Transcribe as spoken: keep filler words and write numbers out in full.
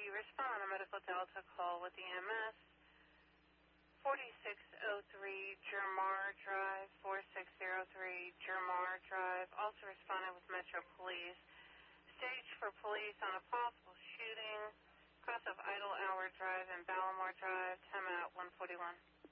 you respond on a medical Delta call with E M S. forty-six oh three Jermar Drive, forty-six oh three Jermar Drive. Also responding with Metro Police. Stage for police on a possible shooting. Cross of Idle Hour Drive and Ballamore Drive. Time out one forty-one.